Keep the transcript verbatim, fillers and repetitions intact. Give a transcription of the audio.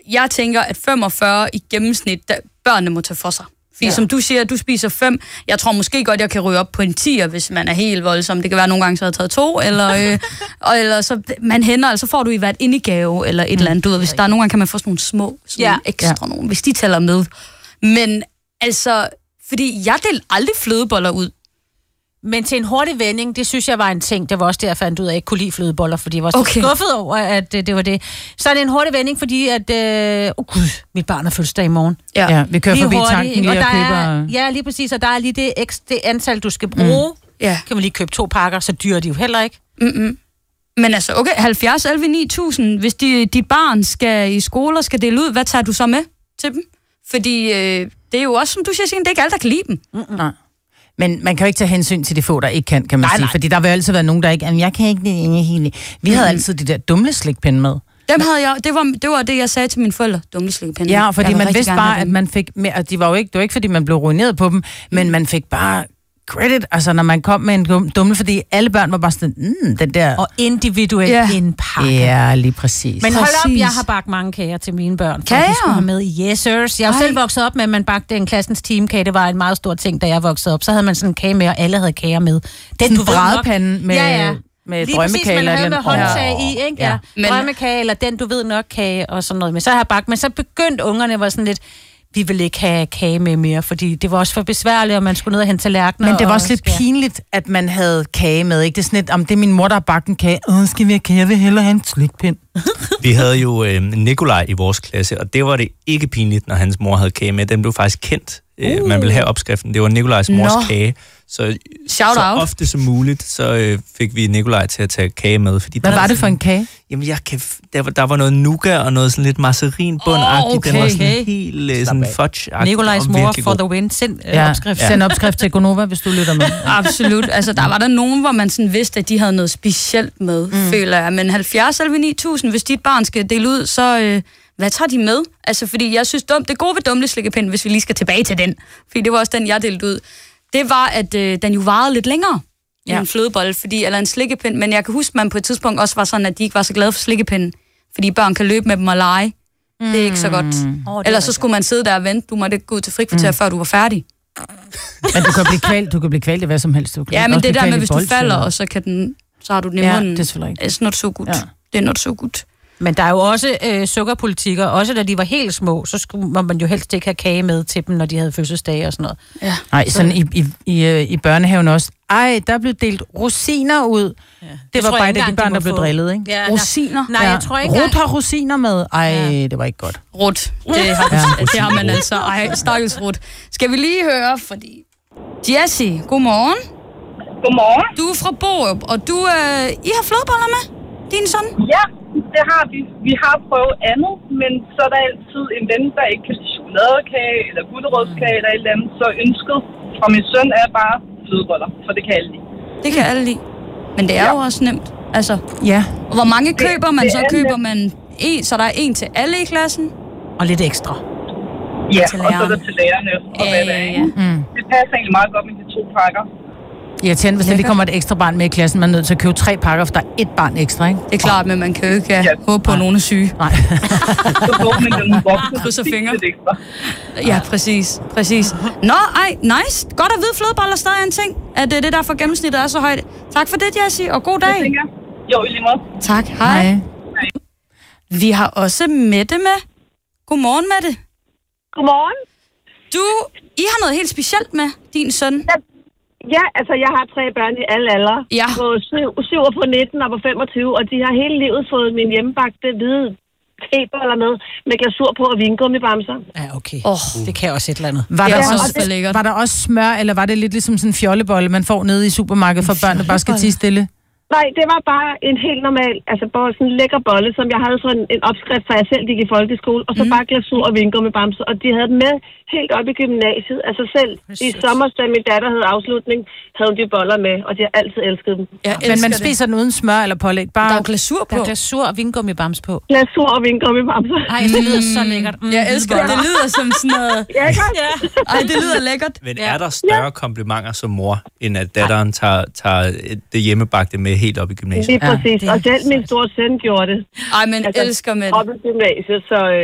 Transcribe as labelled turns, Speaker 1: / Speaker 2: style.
Speaker 1: jeg tænker, at femogfyrre i gennemsnit, der børnene må tage for sig. Fordi ja. som du siger, du spiser fem. Jeg tror måske godt, jeg kan ryge op på en tier, hvis man er helt voldsom. Det kan være, nogle gange, så har jeg taget to. Eller, øh, og, eller så man hænder, altså får du i hvert indegave, eller et mm. eller andet. Du ved, hvis der er nogle gange, kan man få sådan nogle små, sådan ja. ekstra ja. nogle, hvis de tæller med. Men altså, fordi jeg delte aldrig flødeboller ud.
Speaker 2: Men til en hurtig vending, det synes jeg var en ting. Det var også derfor, at jeg ikke kunne lide flødeboller, fordi jeg var så okay. skuffet over, at det, det var det. Så er det en hurtig vending, fordi at... Øh, oh gud, mit barn har fødselsdag i morgen.
Speaker 3: Ja, ja vi kører lige forbi hurtigt, tanken lige og, og køber...
Speaker 2: Er, ja, lige præcis, og der er lige det, ekstra, det antal, du skal bruge. Mm. Ja. Kan man lige købe to pakker, så dyrer de jo heller ikke.
Speaker 1: Mm-mm. Men altså, okay, halvfjerds elleve ni tusind, hvis de, dit barn skal i skole og skal dele ud, hvad tager du så med til dem? Fordi øh, det er jo også, som du siger, det er ikke alt, der kan lide dem.
Speaker 3: Mm-mm. Nej. Men man kan jo ikke tage hensyn til de få, der ikke kan, kan man
Speaker 2: nej,
Speaker 3: sige.
Speaker 2: Nej.
Speaker 3: Fordi der vil altid være nogen, der ikke... Jeg kan ikke det hele. Vi havde mm. altid de der dumle slikpinde med.
Speaker 1: Dem havde jeg... Det var det, var det jeg sagde til mine forældre. Dumle slikpinde.
Speaker 3: Ja, fordi man vidste bare, at man fik... Mere, og de var jo ikke, det var ikke, fordi man blev ruineret på dem, men man fik bare credit, altså når man kom med en dumle, fordi alle børn var bare sådan, mm, den der...
Speaker 2: Og individuelt ja. indpakket.
Speaker 3: Ja, lige præcis.
Speaker 2: Men hold
Speaker 3: præcis.
Speaker 2: op, jeg har bagt mange kager til mine børn.
Speaker 1: Kager?
Speaker 2: De skulle have med. Yes, sirs. Jeg er selv vokset op med, at man bagte en klassens teamkage. Det var en meget stor ting, da jeg voksede op. Så havde man sådan en kage med, og alle havde kager med.
Speaker 3: Den du brædepande med...
Speaker 2: Ja, ja.
Speaker 3: Med
Speaker 2: lige præcis, man havde med håndtag
Speaker 3: oh,
Speaker 2: i, ikke? Ja.
Speaker 3: ja.
Speaker 2: Drømmekage, eller den, du ved nok, kage og sådan noget. Men så har jeg bagt, men så begyndte ungerne var sådan lidt... Vi ville ikke have kage med mere, fordi det var også for besværligt, og man skulle ned og hente tallerkener.
Speaker 3: Men det var også lidt skal... pinligt, at man havde kage med, ikke? Det er sådan lidt, om det er min mor, der har bagt en kage. Åh, skal vi have kage? Jeg vil hellere have en slikpind.
Speaker 4: Vi havde jo øh, Nikolaj i vores klasse, og det var det ikke pinligt, når hans mor havde kage med. Den blev faktisk kendt. Uh. Man ville have opskriften. Det var Nikolajs mors no. kage. Så, så ofte som muligt, så øh, fik vi Nikolaj til at tage kage med. Fordi
Speaker 3: hvad var det for en kage?
Speaker 4: Jamen, jeg kan, der, var, der var noget nougat og noget sådan lidt margarinbund-agtigt.
Speaker 2: Oh, okay.
Speaker 4: Den var sådan helt øh, sådan fudge-agtigt.
Speaker 2: Nikolajs mor for the win. Send øh,
Speaker 3: ja.
Speaker 2: opskrift.
Speaker 3: Ja. Send opskrift til Gonova, hvis du lytter med.
Speaker 1: Absolut. Altså, der var der nogen, hvor man sådan vidste, at de havde noget specielt med, mm. føler jeg. Men halvfjerds elleve ni tusind, hvis dit barn skal dele ud, så... Øh, hvad tager de med? Altså, fordi jeg synes, dum, det gode ved dumle slikkepind, hvis vi lige skal tilbage til den, fordi det var også den, jeg delte ud, det var, at øh, den jo varede lidt længere i ja. en flødebolle, fordi, eller en slikkepind, men jeg kan huske, at man på et tidspunkt også var sådan, at de ikke var så glade for slikkepinden, fordi børn kan løbe med dem og lege. Mm. Det er ikke så godt. Oh, eller så skulle man sidde der og vente, du måtte ikke gå ud til frikvarter, mm. før du var færdig.
Speaker 3: Men du kan blive kvalt, du kan blive kvalt i hvad som helst. Du kan
Speaker 1: ja, men det der med, hvis du falder, og så, kan den, så har du den i
Speaker 3: ja,
Speaker 1: munden.
Speaker 3: det er selvfølgelig
Speaker 1: ikke. It's not so good. Ja. Det er not so good.
Speaker 2: Men der er jo også øh, sukkerpolitikker, også da de var helt små, så skulle man jo helst ikke have kage med til dem, når de havde fødselsdage og sådan noget.
Speaker 3: Ja. Nej, sådan i, i, i, i børnehaven også. Ej, der blev delt rosiner ud. Ja. Det, det var bare det, de børn, der blev drillet, ikke?
Speaker 1: Ja, rosiner?
Speaker 2: Nej, ja. jeg tror ikke...
Speaker 3: Rut har rosiner med. Ej, ja. det var ikke godt.
Speaker 1: Rut, det har, ja, det har man altså. Ej, stakkels Rut. Skal vi lige høre, fordi... Jessie, godmorgen.
Speaker 5: Godmorgen.
Speaker 1: Du er fra Borup, og du, øh, I har flødeboller med, din søn?
Speaker 5: Ja. Det har vi. Vi har prøvet andet, men så er der altid en ven, der ikke kan lide chokoladekage eller gulerødskage eller et eller andet. Så ønsket fra min søn er bare flødeboller, for det kan alle lide.
Speaker 1: Det kan alle lide. Men det er ja. jo også nemt. Altså,
Speaker 3: ja.
Speaker 1: Hvor mange køber man?
Speaker 5: Det,
Speaker 1: så
Speaker 5: det
Speaker 1: køber man en, så der er en til alle i klassen?
Speaker 2: Og lidt ekstra.
Speaker 5: Ja, og så er der til lærerne. Og
Speaker 1: ja,
Speaker 5: hvad det
Speaker 1: er.
Speaker 5: Ja. Mm. Det passer egentlig meget godt med de to pakker.
Speaker 3: Irriterende, hvis der lige kommer et ekstra barn med i klassen, man er nødt til at købe tre pakker, for der er et barn ekstra, ikke?
Speaker 1: Det er klart, men man kan jo ikke ja, håbe på, at nogen er syge.
Speaker 3: Nej.
Speaker 5: Så håber man, at nogen voksne
Speaker 1: krydser fingre. Ja, præcis. præcis. Nå, ej, nice. Godt at vide, flødeboller stadig er en ting. At det er det, der for gennemsnittet er så højt. Tak for det, Jessie, og god dag.
Speaker 5: Jo, i lige måde.
Speaker 1: Tak, hej. hej. Vi har også Mette med. Godmorgen, Mette.
Speaker 6: Godmorgen.
Speaker 1: Du, I har noget helt specielt med, din søn.
Speaker 6: Ja. Ja, altså jeg har tre børn i alle aldre.
Speaker 1: Ja.
Speaker 6: På syv og på nitten og på femogtyve, og de har hele livet fået min hjemmebagte hvide teboller med, med glasur på og vingummibamser.
Speaker 2: Ja, okay. Åh, oh, det kan også et eller andet.
Speaker 3: Var der,
Speaker 1: ja,
Speaker 3: også,
Speaker 1: også lækkert.
Speaker 3: Var der også smør, eller var det lidt ligesom sådan en fjollebolle, man får nede i supermarkedet for børn, der bare skal tie stille?
Speaker 6: Nej, det var bare en helt normal, altså bare sådan en lækker bolle, som jeg havde fra en, en opskrift, fra jeg selv gik i folkeskole, og så mm. bare glasur og vingummibamser, og de havde dem med helt op i gymnasiet. Altså selv i sommer, da min datter havde afslutning, havde de boller med, og de har altid elsket dem.
Speaker 3: Men man spiser det. Den uden smør eller pålæg? Bare...
Speaker 1: Der er glasur på.
Speaker 2: Der er glasur og vingummibams på.
Speaker 6: Glasur og vingummibamser.
Speaker 2: Ej, det lyder så lækkert.
Speaker 1: Mm. Jeg elsker det. Det lyder som sådan noget...
Speaker 6: Ja, ja.
Speaker 1: Ej, det lyder lækkert.
Speaker 4: Men er der større komplimenter som mor, end at datteren tager, tager det hjemmebagte med helt op i gymnasiet?
Speaker 6: Lige præcis. Ja, og selv min store søn gjorde det.
Speaker 1: Ej, men altså, elsker med det.
Speaker 6: Op i gymnasiet, så... Øh...